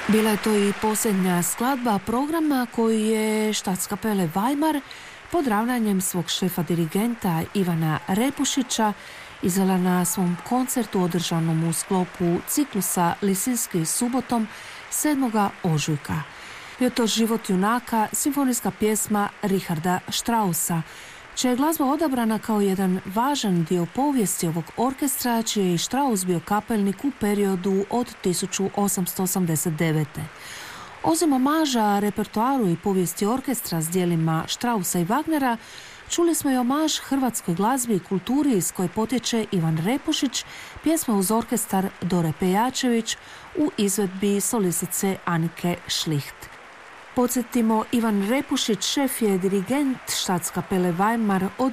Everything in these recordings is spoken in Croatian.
Bila je to i posljednja skladba programa koji je Staatskapelle Weimar pod ravnanjem svog šefa dirigenta Ivana Repušića izvela na svom koncertu održanom u sklopu ciklusa Lisinski subotom 7. ožujka. Bio to Život junaka, simfonijska pjesma Richarda Straussa, čija je glazba odabrana kao jedan važan dio povijesti ovog orkestra, čiji je i Strauss bio kapelnik u periodu od 1889. Osim omaža repertoaru i povijesti orkestra s dijelima Straussa i Wagnera, čuli smo i omaž hrvatskoj glazbi i kulturi iz koje potječe Ivan Repušić, pjesme uz orkestar Dore Pejačević u izvedbi solistice Anike Schlicht. Podsjetimo, Ivan Repušić šef je dirigent Staatskapelle Weimar od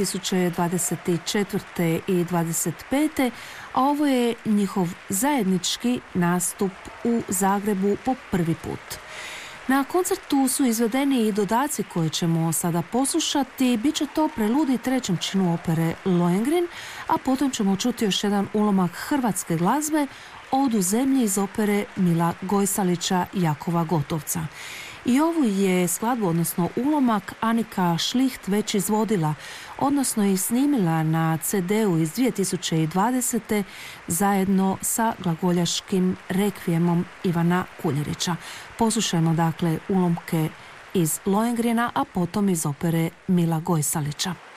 2024. i 2025. a ovo je njihov zajednički nastup u Zagrebu po prvi put. Na koncertu su izvedeni i dodaci koje ćemo sada poslušati. Biće to preludi trećem činu opere Lohengrin, a potom ćemo čuti još jedan ulomak hrvatske glazbe Od u zemlji iz opere Mila Gojsalića Jakova Gotovca. I ovu je skladbu, odnosno ulomak, Anika Schlicht već izvodila, odnosno i snimila na CD-u iz 2020. zajedno sa glagoljaškim rekvijemom Ivana Kuljerića. Poslušajmo dakle ulomke iz Lohengrina, a potom iz opere Mila Gojsalića.